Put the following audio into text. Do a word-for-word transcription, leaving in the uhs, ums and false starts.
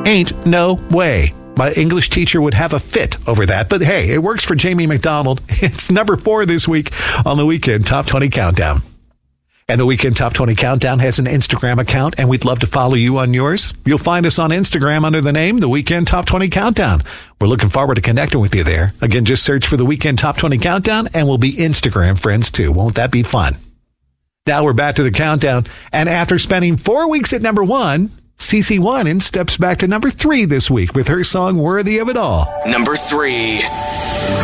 Ain't no way. My English teacher would have a fit over that. But hey, it works for Jamie McDonald. It's number four this week on the Weekend Top twenty Countdown. And the Weekend Top twenty Countdown has an Instagram account, and we'd love to follow you on yours. You'll find us on Instagram under the name The Weekend Top twenty Countdown. We're looking forward to connecting with you there. Again, just search for The Weekend Top twenty Countdown, and we'll be Instagram friends too. Won't that be fun? Now we're back to the countdown, and after spending four weeks at number one, CeCe Winans steps back to number three this week with her song Worthy of It All. Number three.